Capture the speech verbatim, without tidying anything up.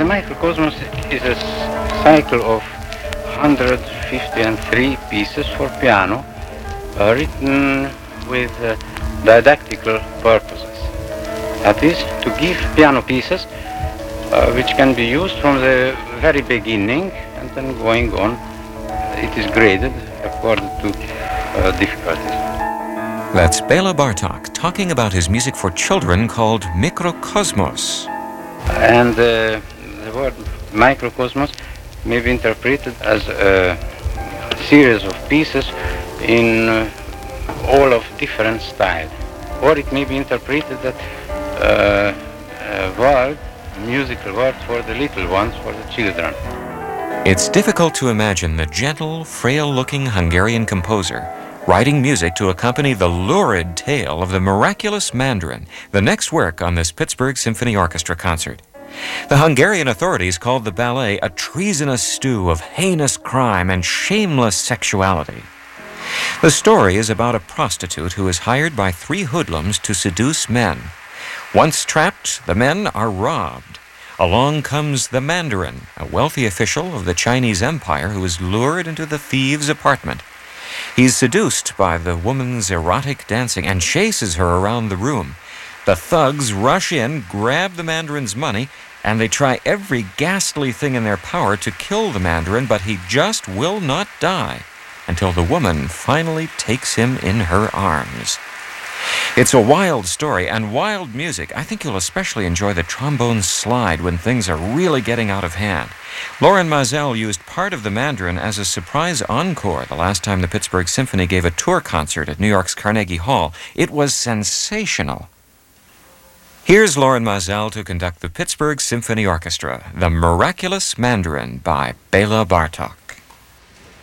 the microcosmos is a cycle of one hundred fifty-three pieces for piano, uh, written with uh, didactical purposes. That is, to give piano pieces uh, which can be used from the very beginning and then going on. It is graded according to uh, difficulties. That's Bela Bartok talking about his music for children called Mikrokosmos. And uh, the word microcosmos may be interpreted as a series of pieces in uh, all of different styles. Or it may be interpreted that uh, a word, a musical word for the little ones, for the children. It's difficult to imagine the gentle, frail-looking Hungarian composer writing music to accompany the lurid tale of the miraculous Mandarin, the next work on this Pittsburgh Symphony Orchestra concert. The Hungarian authorities called the ballet a treasonous stew of heinous crime and shameless sexuality. The story is about a prostitute who is hired by three hoodlums to seduce men. Once trapped, the men are robbed. Along comes the Mandarin, a wealthy official of the Chinese Empire who is lured into the thieves' apartment. He's seduced by the woman's erotic dancing and chases her around the room. The thugs rush in, grab the Mandarin's money, and they try every ghastly thing in their power to kill the Mandarin, but he just will not die until the woman finally takes him in her arms. It's a wild story and wild music. I think you'll especially enjoy the trombone slide when things are really getting out of hand. Loren Maazel used part of the Mandarin as a surprise encore the last time the Pittsburgh Symphony gave a tour concert at New York's Carnegie Hall. It was sensational. Here's Loren Maazel to conduct the Pittsburgh Symphony Orchestra, The Miraculous Mandarin by Bela Bartok.